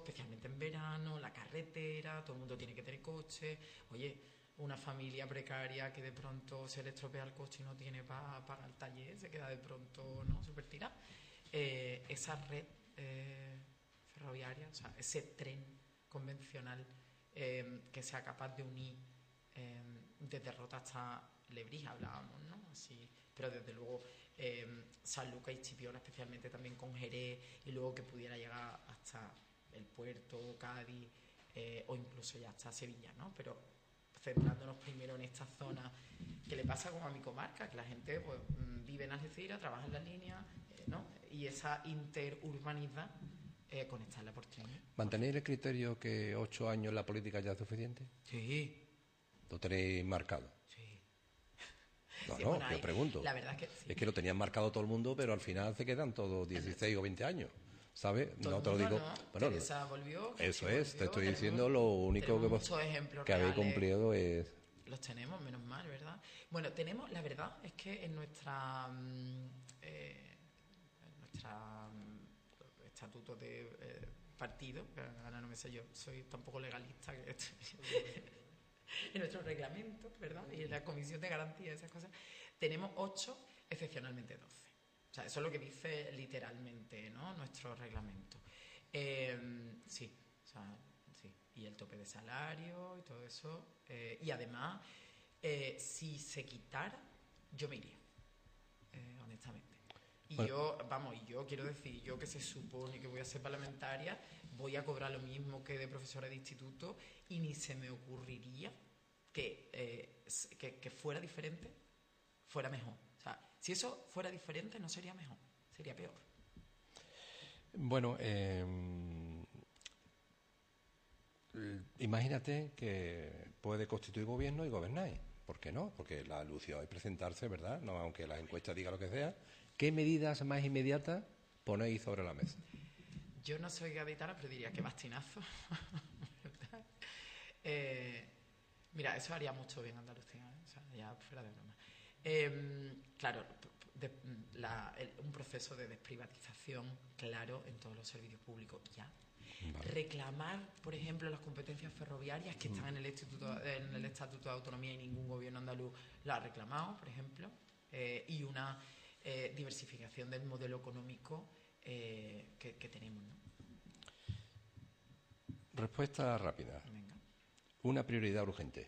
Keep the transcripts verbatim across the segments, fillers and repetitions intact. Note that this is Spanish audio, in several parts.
especialmente en verano, la carretera, todo el mundo tiene que tener coche. Oye, una familia precaria que de pronto se le estropea el coche y no tiene para pagar el taller, se queda de pronto, ¿no?, súper tirada. Eh, esa red eh, ferroviaria, o sea, ese tren convencional eh, que sea capaz de unir eh, desde Rota hasta Lebrija, hablábamos, ¿no? Así, pero desde luego eh, San Lucas y Chipiona, especialmente también con Jerez, y luego que pudiera llegar hasta el puerto, Cádiz, eh, o incluso ya hasta Sevilla, ¿no? Pero centrándonos primero en esta zona, que le pasa como a mi comarca, que la gente pues, vive en Algeciras, trabaja en la línea, eh, ¿no? Y esa interurbanidad, eh, conectarla por tren. ¿Mantenéis el criterio que ocho años en la política ya es suficiente? Sí. ¿Lo tenéis marcado? Sí. No, Sí, no, bueno, yo hay, pregunto. La verdad es que sí. Es que lo tenían marcado todo el mundo, pero al final se quedan todos dieciséis o veinte años, ¿sabes? Todo No te lo mundo, digo. ¿no? Bueno, Teresa volvió. eso volvió, es, te estoy tenemos, diciendo lo único que, vos, que habéis reales. cumplido es... Los tenemos, menos mal, ¿verdad? Bueno, tenemos, la verdad es que en nuestra eh, en nuestra mm, estatuto de eh, partido, que ahora no me sé yo, soy tampoco legalista, que en nuestro reglamento, ¿verdad? Y en la comisión de garantía, esas cosas, tenemos ocho, excepcionalmente doce. O sea, eso es lo que dice literalmente, ¿no?, nuestro reglamento. Eh, sí, o sea, sí. Y el tope de salario y todo eso. Eh, y además, eh, si se quitara, yo me iría, eh, honestamente. Y bueno. yo, vamos, y yo quiero decir, yo que se supone que voy a ser parlamentaria, voy a cobrar lo mismo que de profesora de instituto y ni se me ocurriría que, eh, que, que fuera diferente, fuera mejor. O sea, si eso fuera diferente no sería mejor, sería peor. Bueno, eh, imagínate que puede constituir gobierno y gobernáis. ¿Por qué no? Porque la ilusión es presentarse, ¿verdad? No, aunque las encuestas digan lo que sea. ¿Qué medidas más inmediatas ponéis sobre la mesa? Yo no soy gaditana, pero diría que bastinazo. eh, mira, eso haría mucho bien Andalucía, ¿eh? O sea, ya fuera de broma. Eh, claro, de, la, el, un proceso de desprivatización claro en todos los servicios públicos ya. Vale. Reclamar, por ejemplo, las competencias ferroviarias que mm. están en el, Instituto, en el Estatuto de Autonomía y ningún gobierno andaluz lo ha reclamado, por ejemplo, eh, y una eh, diversificación del modelo económico eh, que, que tenemos, ¿no? Respuesta rápida. Venga. Una prioridad urgente.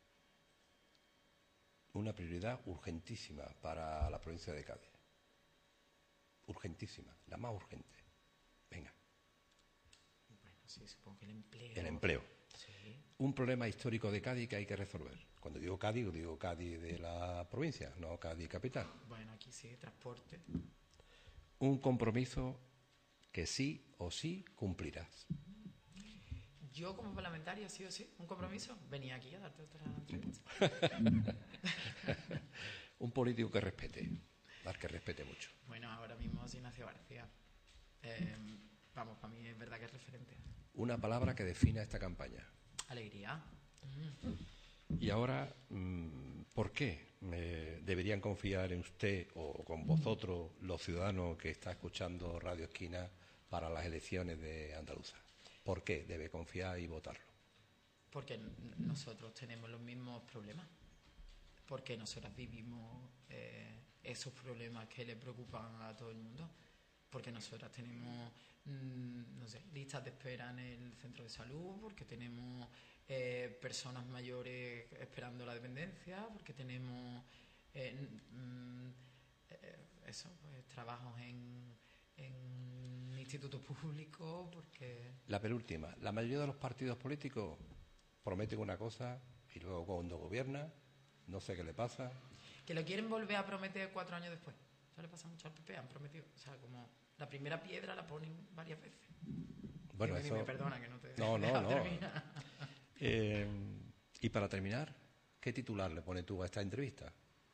Una prioridad urgentísima para la provincia de Cádiz. Urgentísima, la más urgente. Venga. Bueno, sí, supongo que el empleo. El empleo. Sí. Un problema histórico de Cádiz que hay que resolver. Cuando digo Cádiz, digo Cádiz de la provincia, no Cádiz capital. Bueno, aquí sí, transporte. Un compromiso que sí o sí cumplirás. Yo como parlamentaria, sí o sí, un compromiso, venía aquí a darte otra entrevista. Un político que respete, al que respete mucho. Bueno, ahora mismo es Ignacio García. Eh, vamos, para mí es verdad que es referente. Una palabra que defina esta campaña. Alegría. Mm. Y ahora, ¿por qué eh, deberían confiar en usted o con vosotros, los ciudadanos que están escuchando Radio Esquina, para las elecciones de Andaluza? ¿Por qué debe confiar y votarlo? Porque nosotros tenemos los mismos problemas. Porque nosotras vivimos eh, esos problemas que le preocupan a todo el mundo. Porque nosotras tenemos, mmm, no sé, listas de espera en el centro de salud, porque tenemos eh, personas mayores esperando la dependencia, porque tenemos eh, mmm, eh, eso, pues, trabajos en... en instituto público, porque... La penúltima, la mayoría de los partidos políticos prometen una cosa y luego cuando gobierna, no sé qué le pasa. Que lo quieren volver a prometer cuatro años después. Eso le pasa mucho al P P, han prometido. O sea, como la primera piedra la ponen varias veces. Bueno, me, eso... me perdona que no te... No, no, no. eh, y para terminar, ¿qué titular le pones tú a esta entrevista?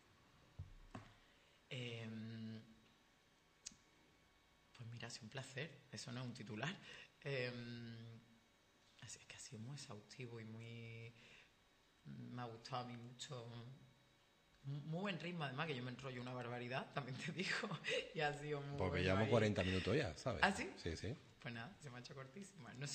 Eh... Pues mira, ha sido un placer, eso no es un titular. Eh, es que ha sido muy exhaustivo y muy... Me ha gustado a mí mucho. Muy buen ritmo, además, que yo me enrollo una barbaridad, también te digo. Y ha sido muy... Pues me bueno llamo ahí. cuarenta minutos ya, ¿sabes? ¿Ah, sí? Sí, sí. Pues nada, se me ha hecho cortísima. No